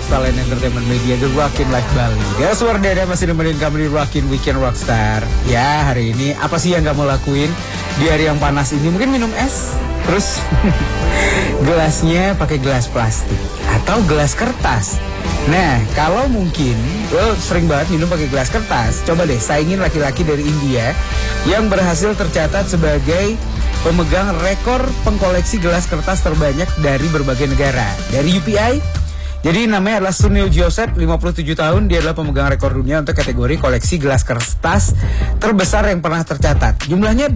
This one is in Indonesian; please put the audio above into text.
Lifestyle and Entertainment Media, The Rockin' Life Bali. Guys, Wardana masih nemenin kamu di Rockin' Weekend Rockstar. Ya, hari ini apa sih yang kamu lakuin di hari yang panas ini? Mungkin minum es, terus gelasnya pakai gelas plastik atau gelas kertas. Nah, kalau mungkin lo sering banget minum pakai gelas kertas, coba deh saingin laki-laki dari India yang berhasil tercatat sebagai pemegang rekor pengkoleksi gelas kertas terbanyak dari berbagai negara. Dari UPI, jadi namanya adalah Sunil Joseph, 57 tahun. Dia adalah pemegang rekor dunia untuk kategori koleksi gelas kertas terbesar yang pernah tercatat. Jumlahnya